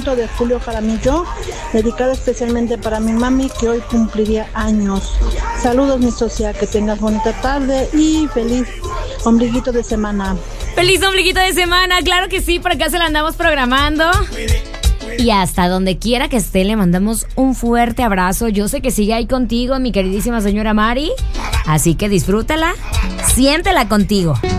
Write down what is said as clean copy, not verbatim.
nacimiento de Julio Jaramillo, dedicado especialmente para mi mami que hoy cumpliría años. Saludos mi socia, que tengas bonita tarde y feliz ombliguito de semana. ¡Feliz ombliguito de semana! Claro que sí, por acá se la andamos programando. Y hasta donde quiera que esté, le mandamos un fuerte abrazo. Yo sé que sigue ahí contigo, mi queridísima señora Mari. Así que disfrútala, siéntela contigo.